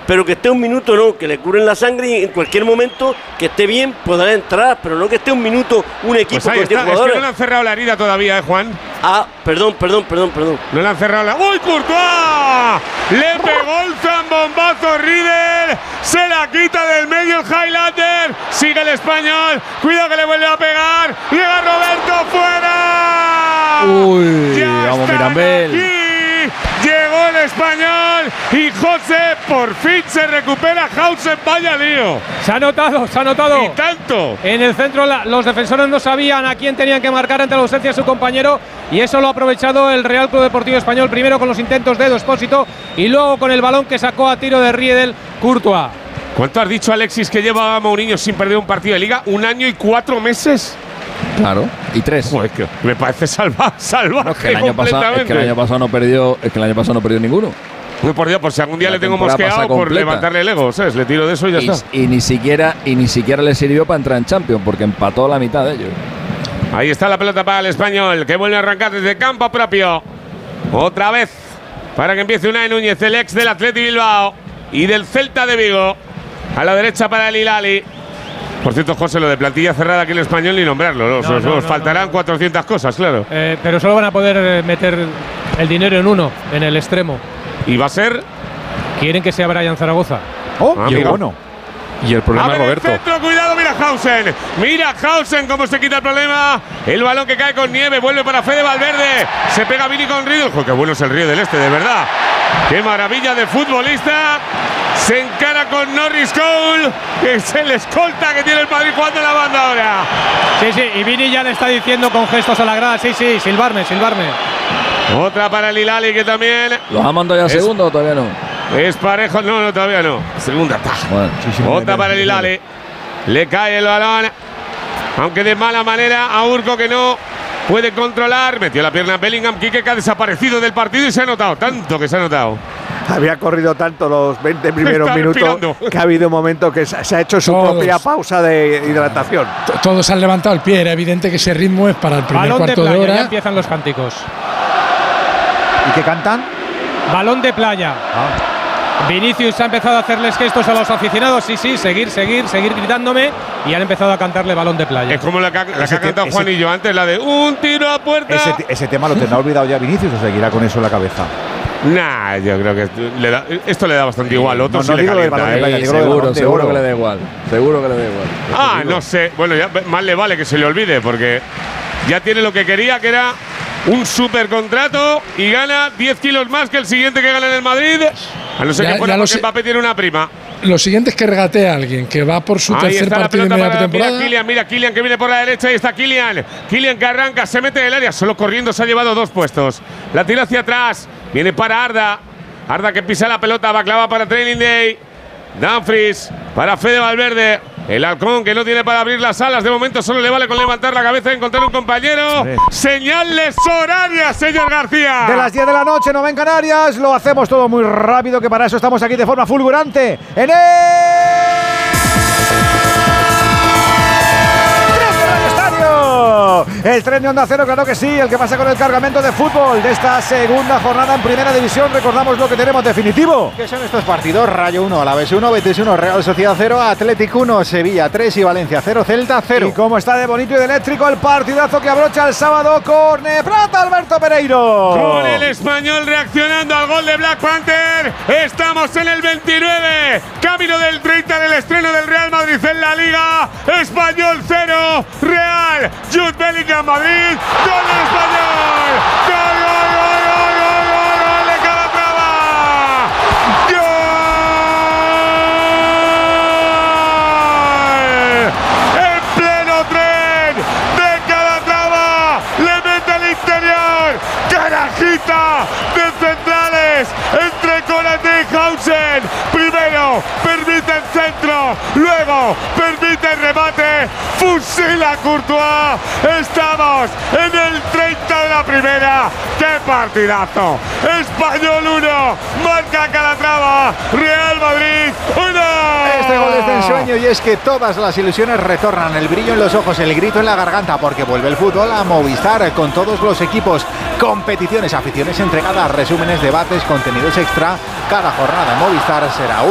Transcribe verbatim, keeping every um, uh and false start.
pero que esté un minuto no, que le curen la sangre y en cualquier momento que esté bien podrá entrar, pero no que esté un minuto un equipo pues ahí con diez está. jugadores. Es que no le han cerrado la herida todavía, ¿eh, Juan? Ah, perdón, perdón, perdón, perdón. No le han cerrado la… ¡Uy, Courtois! Le pegó el zambombazo Riedel. Se la quita del medio el Highlander. Sigue el español. Cuidado que le vuelve a pegar. Llega Roberto fuera. Uy, ya vamos están Mirambel. aquí. Llegó el español y José por fin se recupera. Hausen, vaya lío. Se ha notado, se ha notado. Y tanto. En el centro la, los defensores no sabían a quién tenían que marcar ante la ausencia de su compañero y eso lo ha aprovechado el Real Club Deportivo Español, primero con los intentos de Edu Expósito y luego con el balón que sacó a tiro de Riedel Courtois. ¿Cuánto has dicho, Alexis, que lleva Mourinho sin perder un partido de liga? ¿Un año y cuatro meses? Claro, y tres. Pues que me parece salva, salvaje No, es que el año pasado, es que el año pasado no perdió, es que el año pasado no perdió ninguno. Uy, por Dios, por si algún día La le tengo temporada mosqueado pasa por completa. levantarle el ego, ¿sabes? Le tiro de eso y ya Y, está. y ni siquiera y ni siquiera le sirvió para entrar en Champions porque empató la mitad de ellos. Ahí está la pelota para el español, que vuelve a arrancar desde campo propio. Otra vez, para que empiece Unai Núñez, el ex del Athletic Bilbao y del Celta de Vigo. A la derecha para el Hilali. Por cierto, José, lo de plantilla cerrada aquí en el español ni nombrarlo. ¿no? No, Os, no, os no, faltarán no, no. cuatrocientas cosas, claro. Eh, pero solo van a poder eh, meter el dinero en uno, en el extremo. Y va a ser… Quieren que sea Brian Zaragoza. Oh, Ah, y el amigo. bono. Y el problema A es ver, Roberto. el centro, cuidado, mira Hausen. Mira Hausen cómo se quita el problema. El balón que cae con nieve, vuelve para Fede Valverde. Se pega Vini con Riedel. Joder, qué bueno es el Río del Este, de verdad. Qué maravilla de futbolista. Se encara con Norris Cole, que es el escolta que tiene el Madrid jugando en la banda ahora. Sí, sí, y Vini ya le está diciendo con gestos a la grada, sí, sí, silbarme, silbarme. Otra para el Hilali, que también ¿Los ha mandado ya a Es- segundo o todavía no? es parejo. No, no, todavía no. Segunda taja. Bueno, Otra para el Hilali. Le cae el balón. Aunque de mala manera a Urco, que no puede controlar. Metió la pierna Bellingham. Quique, que ha desaparecido del partido y se ha notado. Tanto que se ha notado. Había corrido tanto los veinte primeros Está minutos respirando. que ha habido un momento que se se ha hecho su Todos. propia pausa de hidratación. T- Todos han levantado el pie. Era evidente que ese ritmo es para el primer Balón de cuarto de, playa, ya hora. empiezan los cánticos. ¿Y qué cantan? Balón de playa. Vinicius ha empezado a hacerles gestos a los aficionados. Sí, sí, seguir, seguir, seguir gritándome. Y han empezado a cantarle balón de playa. Es como la que, ha- la que Ese ha cantado te- Juan ese- y yo antes, la de un tiro a puerta. Ese, te- ese tema lo tendrá olvidado ya Vinicius o seguirá con eso en la cabeza. Nah, yo creo que le da- esto le da bastante igual. Otro no, sí no le digo del calienta, balón de ¿eh? playa, Sí, digo lo del seguro, balón de seguro oro. que le da igual. Seguro que le da igual. Ah, no sé. Bueno, ya más le vale que se le olvide, porque ya tiene lo que quería, que era un super contrato y gana diez kilos más que el siguiente que gana en el Madrid. A no ser Ya- que fuera ya lo porque sé. Mbappé tiene una prima. Lo siguiente es que regatea a alguien que va por su Ahí tercer está la partido de pelota media para, mira temporada. Kylian, mira Kylian que viene por la derecha. Ahí está Kylian. Kylian que arranca, se mete en el área. Solo corriendo se ha llevado dos puestos. La tira hacia atrás. Viene para Arda. Arda que pisa la pelota, va clava para Training Day. Dumfries para Fede Valverde. El halcón que no tiene para abrir las alas. De momento solo le vale con levantar la cabeza y encontrar un compañero. Señales horarias, señor García. De las diez de la noche, no en Canarias, lo hacemos todo muy rápido, que para eso estamos aquí de forma fulgurante en el El tren de Onda Cero, claro que sí, el que pasa con el cargamento de fútbol de esta segunda jornada en Primera División. Recordamos lo que tenemos definitivo. ¿Qué son estos partidos? Rayo uno, Alavés uno, Betis uno, Real Sociedad cero, Atlético uno, Sevilla tres y Valencia cero, Celta cero. Y cómo está de bonito y de eléctrico el partidazo que abrocha el sábado con Plata Alberto Pereiro. Con el español reaccionando al gol de Black Panther. Estamos en el veintinueve. Camino del treinta del estreno del Real Madrid en la Liga. Español cero, Real. Jude Bellingham, Madrid. Gol del español. Gol, gol, gol, gol, gol, gol, gol de Calatrava. Gol. En pleno tren de Calatrava. Le mete el interior. Carajita de centrales entre Konaté y Hausen. Primero permite el centro, luego permite el remate, fusila Courtois. Estamos en el treinta de la primera. ¡Qué partidazo! Español uno, marca Calatrava, Real Madrid uno. Este gol es de ensueño y es que todas las ilusiones retornan, el brillo en los ojos, el grito en la garganta, porque vuelve el fútbol a Movistar con todos los equipos, competiciones, aficiones entregadas, resúmenes, debates, contenidos extra. Cada jornada en Movistar será